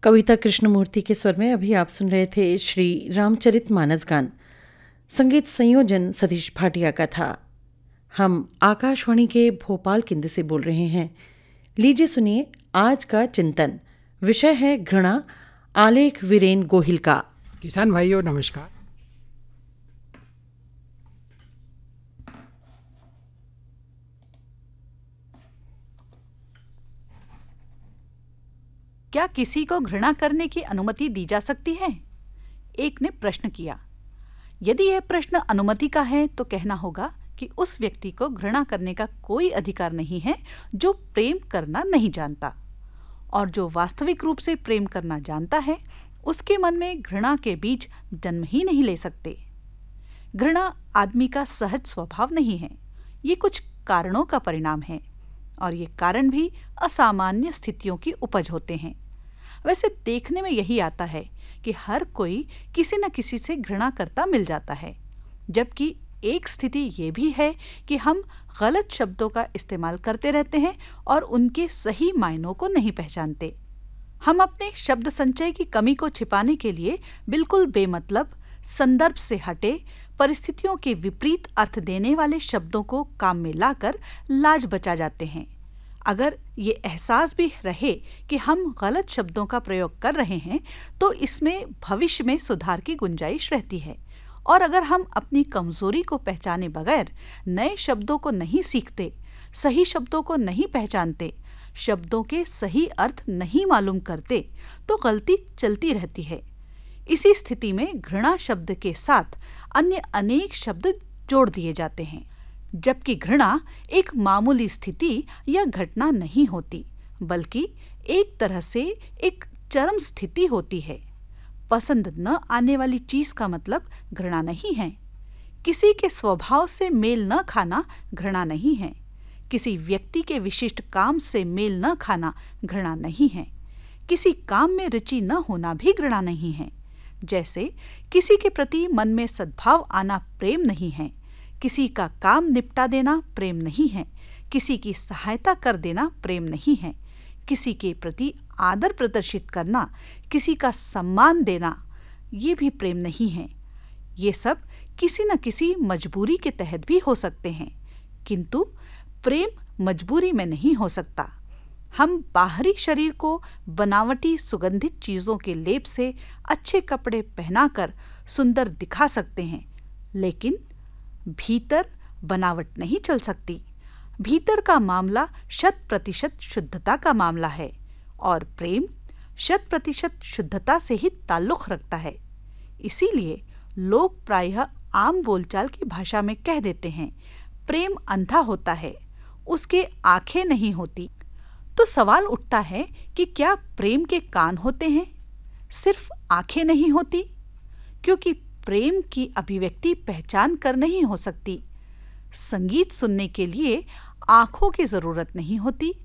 कविता कृष्णमूर्ति के स्वर में अभी आप सुन रहे थे श्री रामचरितमानस गान। संगीत संयोजन सतीश भाटिया का था। हम आकाशवाणी के भोपाल केंद्र से बोल रहे हैं। लीजिए सुनिए आज का चिंतन। विषय है घृणा, आलेख वीरेन गोहिल का। किसान भाइयों नमस्कार। क्या किसी को घृणा करने की अनुमति दी जा सकती है? एक ने प्रश्न किया। यदि यह प्रश्न अनुमति का है तो कहना होगा कि उस व्यक्ति को घृणा करने का कोई अधिकार नहीं है जो प्रेम करना नहीं जानता, और जो वास्तविक रूप से प्रेम करना जानता है उसके मन में घृणा के बीज जन्म ही नहीं ले सकते। घृणा आदमी का सहज स्वभाव नहीं है, ये कुछ कारणों का परिणाम है, और ये कारण भी असामान्य स्थितियों की उपज होते हैं। वैसे देखने में यही आता है कि हर कोई किसी न किसी से घृणा करता मिल जाता है, जबकि एक स्थिति ये भी है कि हम गलत शब्दों का इस्तेमाल करते रहते हैं और उनके सही मायनों को नहीं पहचानते। हम अपने शब्द संचय की कमी को छिपाने के लिए बिल्कुल बेमतलब, संदर्भ से हटे, परिस्थितियों के विपरीत अर्थ देने वाले शब्दों को काम में लाकर लाज बचा जाते हैं। अगर ये एहसास भी रहे कि हम गलत शब्दों का प्रयोग कर रहे हैं तो इसमें भविष्य में सुधार की गुंजाइश रहती है, और अगर हम अपनी कमजोरी को पहचाने बगैर नए शब्दों को नहीं सीखते, सही शब्दों को नहीं पहचानते, शब्दों के सही अर्थ नहीं मालूम करते, तो गलती चलती रहती है। इसी स्थिति में घृणा शब्द के साथ अन्य अनेक शब्द जोड़ दिए जाते हैं, जबकि घृणा एक मामूली स्थिति या घटना नहीं होती, बल्कि एक तरह से एक चरम स्थिति होती है। पसंद न आने वाली चीज का मतलब घृणा नहीं है। किसी के स्वभाव से मेल न खाना घृणा नहीं है। किसी व्यक्ति के विशिष्ट काम से मेल न खाना घृणा नहीं है। किसी काम में रुचि न होना भी घृणा नहीं है। जैसे किसी के प्रति मन में सद्भाव आना प्रेम नहीं है, किसी का काम निपटा देना प्रेम नहीं है, किसी की सहायता कर देना प्रेम नहीं है, किसी के प्रति आदर प्रदर्शित करना, किसी का सम्मान देना, ये भी प्रेम नहीं है। ये सब किसी न किसी मजबूरी के तहत भी हो सकते हैं, किंतु प्रेम मजबूरी में नहीं हो सकता। हम बाहरी शरीर को बनावटी सुगंधित चीजों के लेप से अच्छे कपड़े पहनाकर सुंदर दिखा सकते हैं, लेकिन भीतर बनावट नहीं चल सकती। भीतर का मामला 100% शुद्धता का मामला है, और प्रेम 100% शुद्धता से ही ताल्लुक रखता है। इसीलिए लोग प्रायः आम बोलचाल की भाषा में कह देते हैं, प्रेम अंधा होता है, उसके आंखें नहीं होती। तो सवाल उठता है कि क्या प्रेम के कान होते हैं, सिर्फ आंखें नहीं होती? क्योंकि प्रेम की अभिव्यक्ति पहचान कर नहीं हो सकती। संगीत सुनने के लिए आंखों की जरूरत नहीं होती,